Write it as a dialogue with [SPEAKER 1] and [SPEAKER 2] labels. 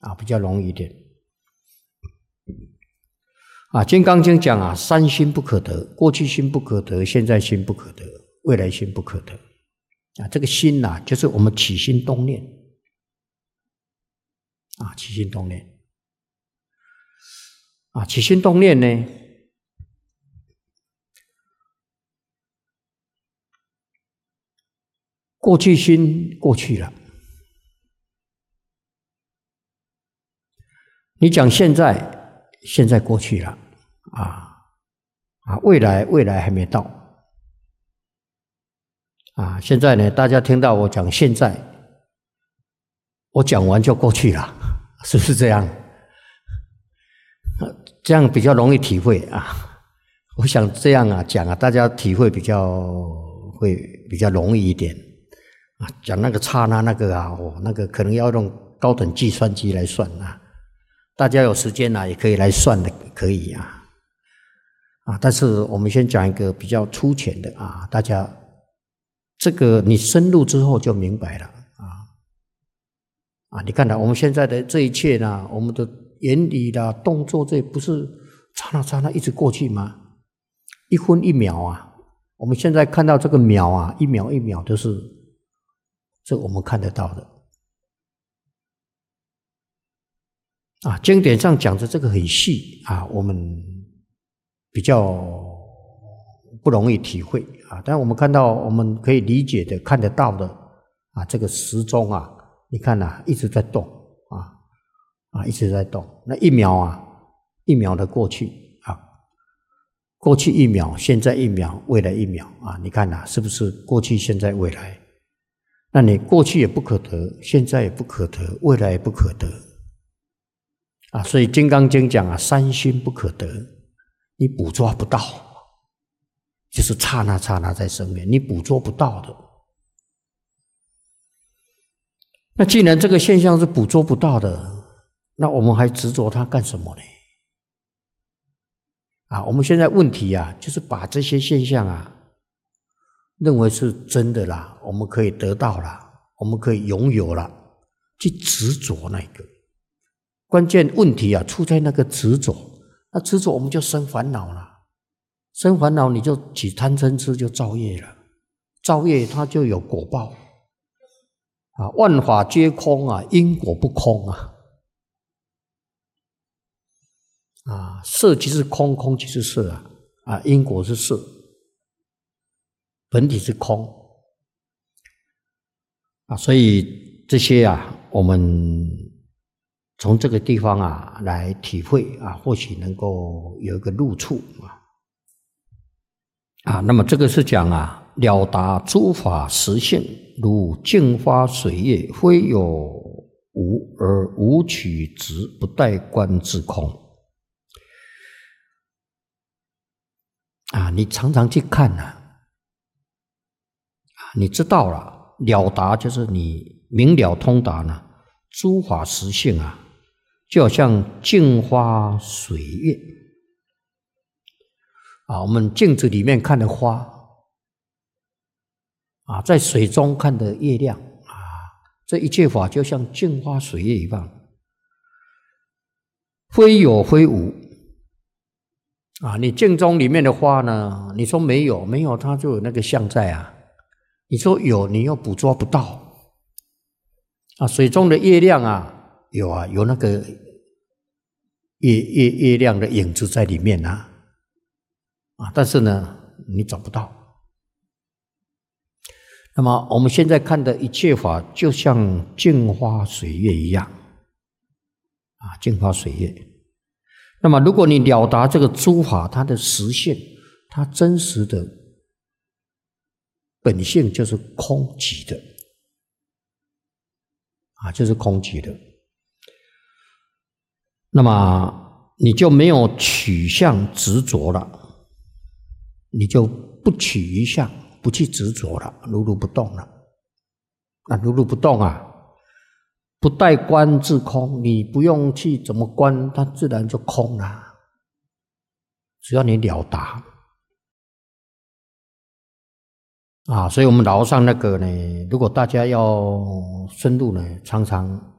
[SPEAKER 1] 比较容易一点。金刚经讲三心不可得，过去心不可得，现在心不可得，未来心不可得。这个心就是我们起心动念。起心动念。起心动念呢，过去心过去了，你讲现在过去了，未来还没到。现在呢，大家听到我讲现在，我讲完就过去了，是不是这样？这样比较容易体会我想这样讲大家体会会比较容易一点讲那个刹那那个那个可能要用高等计算机来算大家有时间也可以来算的，可以但是我们先讲一个比较粗浅的大家这个你深入之后就明白了你看我们现在的这一切呢，我们的言语啦、动作，这不是刹那一直过去吗？一分一秒我们现在看到这个秒一秒一秒都是这我们看得到的经典上讲的这个很细我们比较不容易体会但我们看到我们可以理解的、看得到的这个时钟你看一直在动一直在动。那一秒的过去过去一秒，现在一秒，未来一秒你看是不是过去、现在、未来？那你过去也不可得，现在也不可得，未来也不可得所以《金刚经》讲三心不可得，你捕捉不到，就是刹那在生灭，你捕捉不到的。那既然这个现象是捕捉不到的，那我们还执着它干什么呢？我们现在问题就是把这些现象认为是真的啦，我们可以得到啦，我们可以拥有啦，去执着那个。关键问题出在那个执着，那执着我们就生烦恼了，生烦恼你就起贪嗔痴，就造业了，造业它就有果报万法皆空因果不空色即是空，空即是色因果是色，本体是空所以这些我们从这个地方来体会或许能够有一个入处那么这个是讲了达诸法实性，如镜花水月，非有无而无取执，不待观自空你常常去看你知道了达就是你明了通达呢，诸法实性就好像镜花水月我们镜子里面看的花在水中看的月亮这一切法就像镜花水月一样，非有非无你镜中里面的花呢，你说没有它就有那个相在你说有，你又捕捉不到水中的月亮有那个月亮的影子在里面但是呢你找不到。那么我们现在看的一切法就像镜花水月一样镜花水月。那么如果你了达这个诸法它的实性，它真实的本性就是空寂的就是空寂的，那么你就没有取向执着了，你就不取一相，不去执着了，如如不动了如如不动不待观自空，你不用去怎么观，它自然就空了，只要你了达所以我们老和尚那个呢，如果大家要深入呢，常常